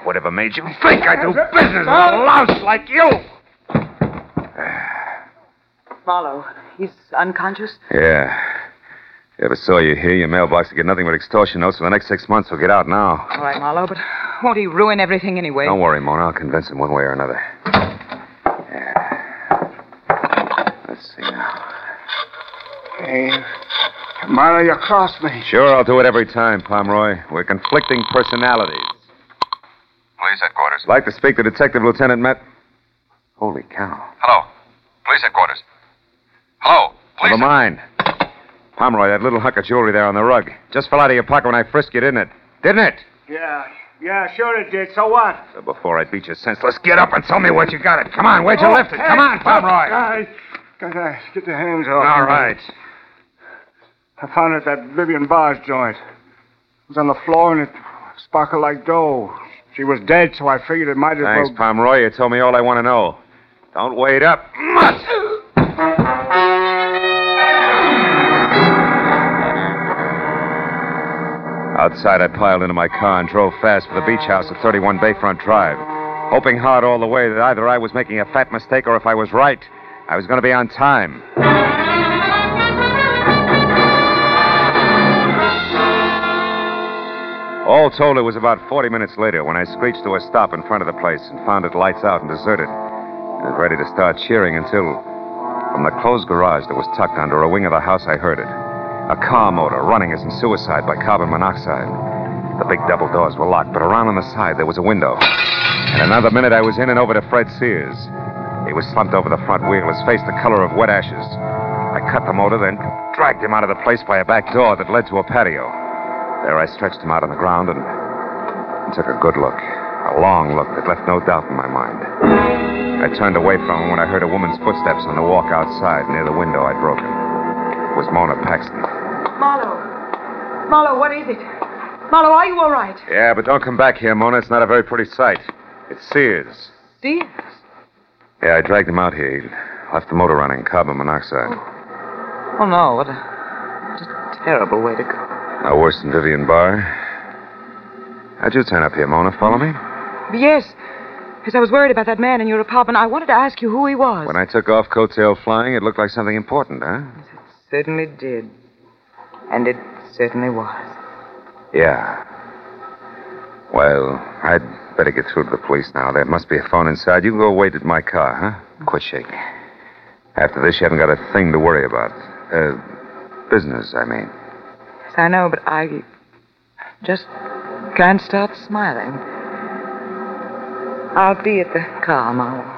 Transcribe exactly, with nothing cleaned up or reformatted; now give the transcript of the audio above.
whatever made you think I do business with a louse like you? Marlowe, he's unconscious? Yeah. If you ever saw you here, your mailbox would get nothing but extortion notes for the next six months. We'll get out now. All right, Marlowe, but won't he ruin everything anyway? Don't worry, Mona. I'll convince him one way or another. Yeah. Let's see now. Hey, Marlowe, you crossed me. Sure, I'll do it every time, Pomeroy. We're conflicting personalities. Police headquarters. Like to speak to Detective Lieutenant Met. Holy cow. Hello. Police headquarters. Hello. Police. Never mind. Pomeroy, that little hunk of jewelry there on the rug. Just fell out of your pocket when I frisked you, didn't it? Didn't it? Yeah, yeah, sure it did. So what? So before I beat you senseless, get up and tell me where you got it. Come on, where'd you Oh, lift it? hey, Come on, Pomeroy. Guys, gotta get the hands off. All right. I found it at that Vivian Barr's joint. It was on the floor and it sparkled like dough. She was dead, so I figured it might as Thanks, well... Pomeroy. You told me all I want to know. Don't wait up. Mutt! Outside, I piled into my car and drove fast for the beach house at thirty-one Bayfront Drive, hoping hard all the way that either I was making a fat mistake or if I was right, I was going to be on time. All told, it was about forty minutes later when I screeched to a stop in front of the place and found it lights out and deserted. I was ready to start cheering until, from the closed garage that was tucked under a wing of the house, I heard it. A car motor running as in suicide by carbon monoxide. The big double doors were locked, but around on the side there was a window. In another minute, I was in and over to Fred Sears. He was slumped over the front wheel, his face the color of wet ashes. I cut the motor, then dragged him out of the place by a back door that led to a patio. There I stretched him out on the ground and, and took a good look. A long look that left no doubt in my mind. I turned away from him when I heard a woman's footsteps on the walk outside near the window I'd broken. It was Mona Paxton. Marlowe. Marlowe, what is it? Marlowe, are you all right? Yeah, but don't come back here, Mona. It's not a very pretty sight. It's Sears. Sears? Yeah, I dragged him out here. He left the motor running, carbon monoxide. Oh, oh no. What a, what a terrible way to go. No worse than Vivian Barr. How'd you turn up here, Mona? Follow me? Yes. Because I was worried about that man in your apartment. I wanted to ask you who he was. When I took off coattail flying, it looked like something important, huh? It certainly did. And it certainly was. Yeah. Well, I'd better get through to the police now. There must be a phone inside. You can go wait at my car, huh? Quit shaking. After this, you haven't got a thing to worry about. Uh, business, I mean. Yes, I know, but I just can't stop smiling. I'll be at the car, Marlowe.